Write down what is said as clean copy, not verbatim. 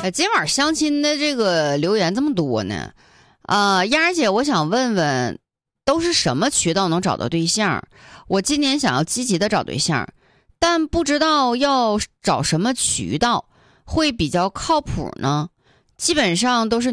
今晚相亲的这个留言这么多呢，丫儿姐，我想问问，都是什么渠道能找到对象？我今年想要积极的找对象，但不知道要找什么渠道会比较靠谱呢？基本上都是